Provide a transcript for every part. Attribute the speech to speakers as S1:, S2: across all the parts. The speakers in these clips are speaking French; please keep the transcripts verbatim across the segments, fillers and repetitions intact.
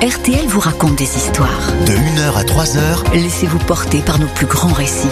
S1: R T L vous raconte des histoires.
S2: De une heure à trois heures,
S1: Laissez-vous porter par nos plus grands récits.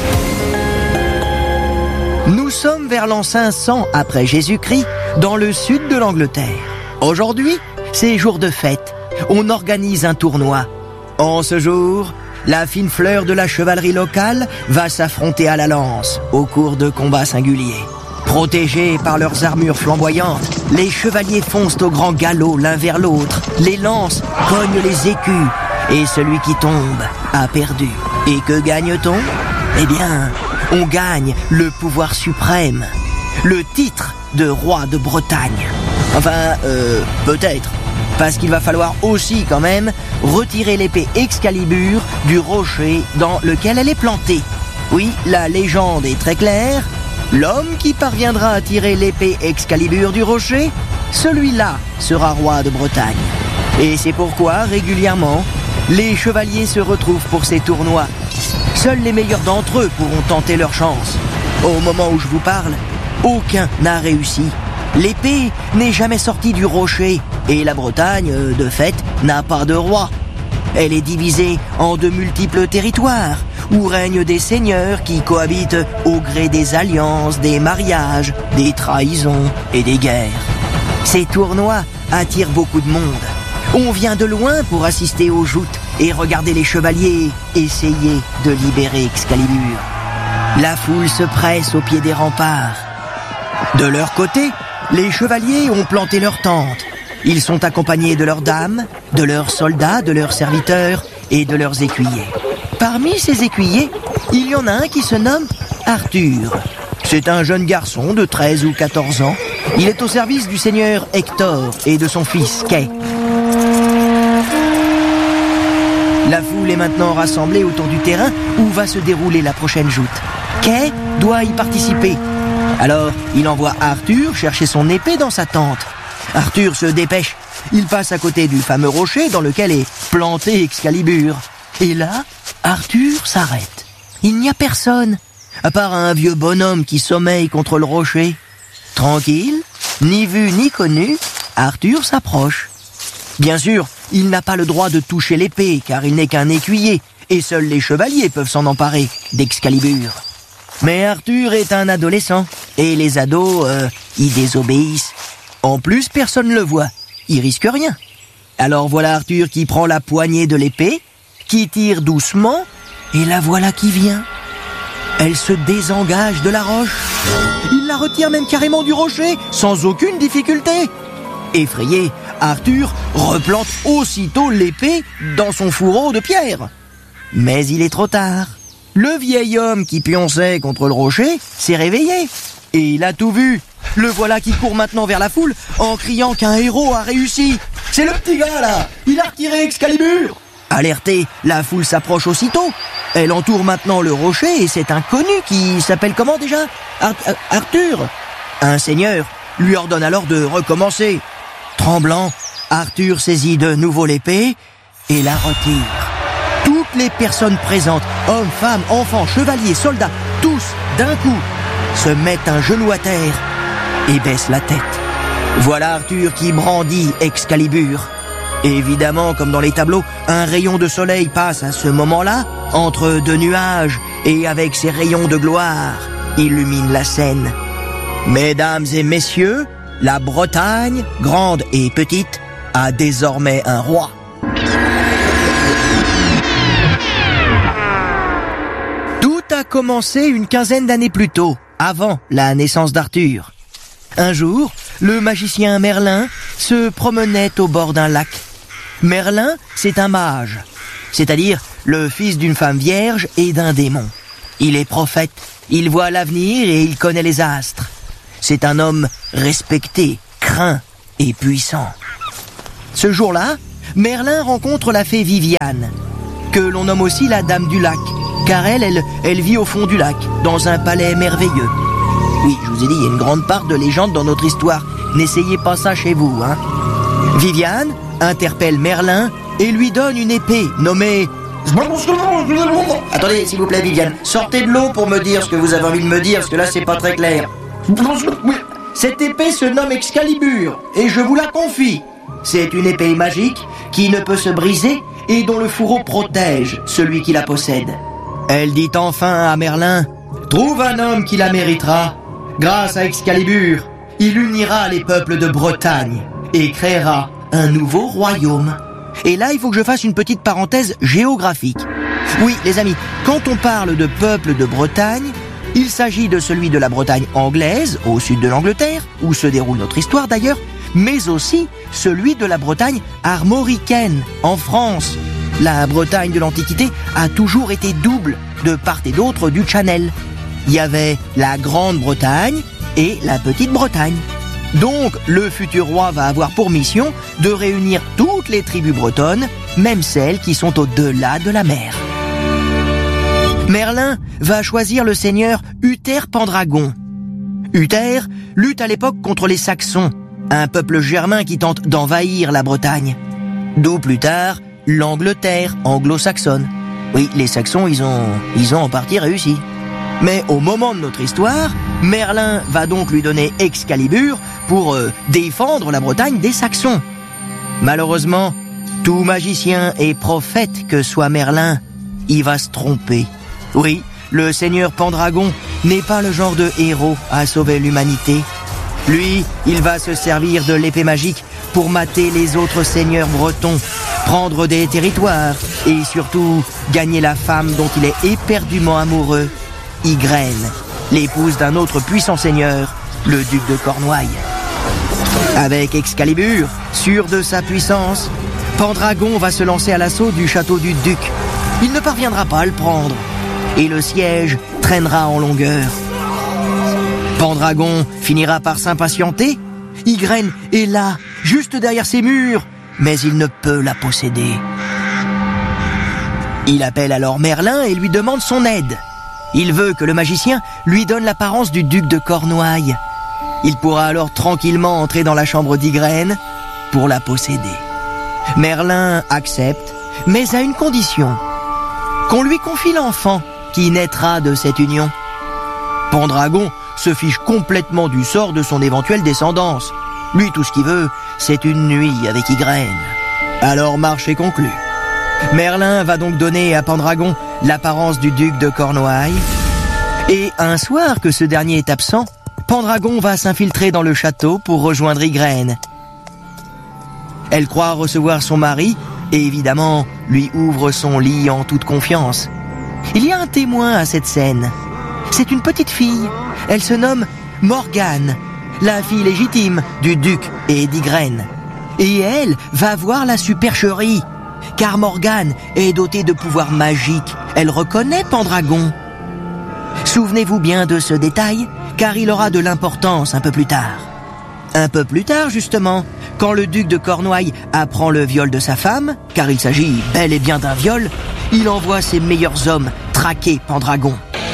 S3: Nous sommes vers l'an cinq cents après Jésus-Christ, dans le sud de l'Angleterre. Aujourd'hui, c'est jour de fête. On organise un tournoi. En ce jour, la fine fleur de la chevalerie locale va s'affronter à la lance au cours de combats singuliers. Protégés par leurs armures flamboyantes, les chevaliers foncent au grand galop l'un vers l'autre. Les lances cognent les écus et celui qui tombe a perdu. Et que gagne-t-on ? Eh bien, on gagne le pouvoir suprême, le titre de roi de Bretagne. Enfin, euh, peut-être, parce qu'il va falloir aussi quand même retirer l'épée Excalibur du rocher dans lequel elle est plantée. Oui, la légende est très claire. L'homme qui parviendra à tirer l'épée Excalibur du rocher, celui-là sera roi de Bretagne. Et c'est pourquoi, régulièrement, les chevaliers se retrouvent pour ces tournois. Seuls les meilleurs d'entre eux pourront tenter leur chance. Au moment où je vous parle, aucun n'a réussi. L'épée n'est jamais sortie du rocher, et la Bretagne, de fait, n'a pas de roi. Elle est divisée en de multiples territoires, où règnent des seigneurs qui cohabitent au gré des alliances, des mariages, des trahisons et des guerres. Ces tournois attirent beaucoup de monde. On vient de loin pour assister aux joutes et regarder les chevaliers essayer de libérer Excalibur. La foule se presse au pied des remparts. De leur côté, les chevaliers ont planté leur tente. Ils sont accompagnés de leurs dames, de leurs soldats, de leurs serviteurs et de leurs écuyers. Parmi ces écuyers, il y en a un qui se nomme Arthur. C'est un jeune garçon de treize ou quatorze ans. Il est au service du seigneur Hector et de son fils Kay. La foule est maintenant rassemblée autour du terrain où va se dérouler la prochaine joute. Kay doit y participer. Alors, il envoie Arthur chercher son épée dans sa tente. Arthur se dépêche. Il passe à côté du fameux rocher dans lequel est planté Excalibur. Et là, Arthur s'arrête. Il n'y a personne, à part un vieux bonhomme qui sommeille contre le rocher. Tranquille, ni vu ni connu, Arthur s'approche. Bien sûr, il n'a pas le droit de toucher l'épée, car il n'est qu'un écuyer, et seuls les chevaliers peuvent s'en emparer d'Excalibur. Mais Arthur est un adolescent, et les ados, euh, y désobéissent. En plus, personne ne le voit, il risque rien. Alors voilà Arthur qui prend la poignée de l'épée, qui tire doucement, et la voilà qui vient. Elle se désengage de la roche. Il la retire même carrément du rocher, sans aucune difficulté. Effrayé, Arthur replante aussitôt l'épée dans son fourreau de pierre. Mais il est trop tard. Le vieil homme qui pionçait contre le rocher s'est réveillé. Et il a tout vu. Le voilà qui court maintenant vers la foule en criant qu'un héros a réussi. C'est le petit gars là, il a retiré Excalibur. Alertée, la foule s'approche aussitôt. Elle entoure maintenant le rocher et cet inconnu qui s'appelle comment déjà ? Ar- Arthur. Un seigneur lui ordonne alors de recommencer. Tremblant, Arthur saisit de nouveau l'épée et la retire. Toutes les personnes présentes, hommes, femmes, enfants, chevaliers, soldats, tous, d'un coup, se mettent un genou à terre et baissent la tête. Voilà Arthur qui brandit Excalibur. Évidemment, comme dans les tableaux, un rayon de soleil passe à ce moment-là, entre deux nuages, et avec ses rayons de gloire, illumine la scène. Mesdames et messieurs, la Bretagne, grande et petite, a désormais un roi. Tout a commencé une quinzaine d'années plus tôt, avant la naissance d'Arthur. Un jour, le magicien Merlin se promenait au bord d'un lac. Merlin, c'est un mage, c'est-à-dire le fils d'une femme vierge et d'un démon. Il est prophète, il voit l'avenir et il connaît les astres. C'est un homme respecté, craint et puissant. Ce jour-là, Merlin rencontre la fée Viviane, que l'on nomme aussi la Dame du Lac, car elle, elle, elle vit au fond du lac, dans un palais merveilleux. Oui, je vous ai dit, il y a une grande part de légende dans notre histoire. N'essayez pas ça chez vous, hein. Viviane interpelle Merlin et lui donne une épée nommée... Attendez, s'il vous plaît, Viviane, sortez de l'eau pour me dire ce que vous avez envie de me dire, parce que là, c'est pas très clair. Cette épée se nomme Excalibur, et je vous la confie. C'est une épée magique qui ne peut se briser et dont le fourreau protège celui qui la possède. Elle dit enfin à Merlin: trouve un homme qui la méritera. Grâce à Excalibur, il unira les peuples de Bretagne et créera un nouveau royaume. Et là, il faut que je fasse une petite parenthèse géographique. Oui, les amis, quand on parle de peuple de Bretagne, il s'agit de celui de la Bretagne anglaise, au sud de l'Angleterre, où se déroule notre histoire d'ailleurs, mais aussi celui de la Bretagne armoricaine, en France. La Bretagne de l'Antiquité a toujours été double, de part et d'autre du Channel. Il y avait la Grande-Bretagne et la Petite-Bretagne. Donc, le futur roi va avoir pour mission de réunir toutes les tribus bretonnes, même celles qui sont au-delà de la mer. Merlin va choisir le seigneur Uther Pendragon. Uther lutte à l'époque contre les Saxons, un peuple germain qui tente d'envahir la Bretagne. D'où plus tard l'Angleterre anglo-saxonne. Oui, les Saxons, ils ont, ils ont en partie réussi. Mais au moment de notre histoire, Merlin va donc lui donner Excalibur pour euh, défendre la Bretagne des Saxons. Malheureusement, tout magicien et prophète que soit Merlin, il va se tromper. Oui, le seigneur Pendragon n'est pas le genre de héros à sauver l'humanité. Lui, il va se servir de l'épée magique pour mater les autres seigneurs bretons, prendre des territoires et surtout gagner la femme dont il est éperdument amoureux, Ygraine, l'épouse d'un autre puissant seigneur, le duc de Cornouailles. Avec Excalibur, sûr de sa puissance, Pendragon va se lancer à l'assaut du château du duc. Il ne parviendra pas à le prendre, et le siège traînera en longueur. Pendragon finira par s'impatienter. Ygraine est là, juste derrière ses murs, mais il ne peut la posséder. Il appelle alors Merlin et lui demande son aide. Il veut que le magicien lui donne l'apparence du duc de Cornouailles. Il pourra alors tranquillement entrer dans la chambre d'Ygraine pour la posséder. Merlin accepte, mais à une condition: qu'on lui confie l'enfant qui naîtra de cette union. Pendragon se fiche complètement du sort de son éventuelle descendance. Lui, tout ce qu'il veut, c'est une nuit avec Ygraine. Alors marché conclu. Merlin va donc donner à Pendragon l'apparence du duc de Cornouailles. Et un soir que ce dernier est absent, Pendragon va s'infiltrer dans le château pour rejoindre Ygraine. Elle croit recevoir son mari et évidemment lui ouvre son lit en toute confiance. Il y a un témoin à cette scène. C'est une petite fille. Elle se nomme Morgane, la fille légitime du duc et d'Ygraine. Et elle va voir la supercherie, car Morgane est dotée de pouvoirs magiques. Elle reconnaît Pendragon. Souvenez-vous bien de ce détail, car il aura de l'importance un peu plus tard. Un peu plus tard, justement, quand le duc de Cornouailles apprend le viol de sa femme, car il s'agit bel et bien d'un viol, il envoie ses meilleurs hommes traquer Pendragon.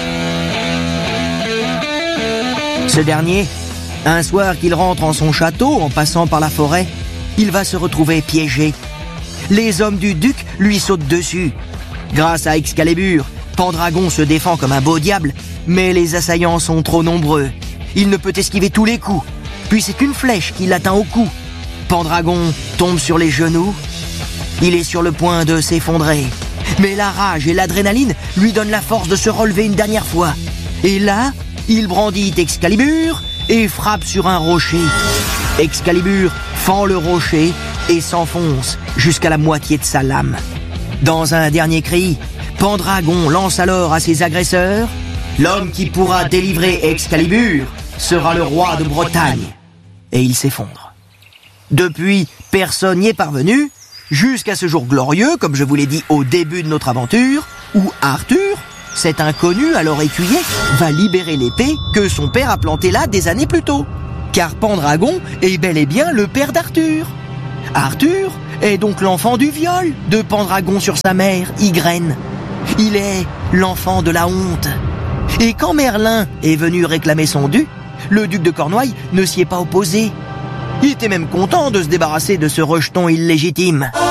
S3: Ce dernier, un soir qu'il rentre en son château en passant par la forêt, il va se retrouver piégé. Les hommes du duc lui sautent dessus. Grâce à Excalibur, Pendragon se défend comme un beau diable, mais les assaillants sont trop nombreux. Il ne peut esquiver tous les coups, puis c'est une flèche qui l'atteint au cou. Pendragon tombe sur les genoux. Il est sur le point de s'effondrer. Mais la rage et l'adrénaline lui donnent la force de se relever une dernière fois. Et là, il brandit Excalibur et frappe sur un rocher. Excalibur fend le rocher et s'enfonce jusqu'à la moitié de sa lame. Dans un dernier cri, Pendragon lance alors à ses agresseurs: l'homme qui pourra délivrer Excalibur sera le roi de Bretagne. Et il s'effondre. Depuis, personne n'y est parvenu, jusqu'à ce jour glorieux, comme je vous l'ai dit au début de notre aventure, où Arthur, cet inconnu alors écuyer, va libérer l'épée que son père a plantée là des années plus tôt. Car Pendragon est bel et bien le père d'Arthur. Arthur est donc l'enfant du viol de Pendragon sur sa mère, Ygraine. Il est l'enfant de la honte. Et quand Merlin est venu réclamer son dû, le duc de Cornouailles ne s'y est pas opposé. Il était même content de se débarrasser de ce rejeton illégitime.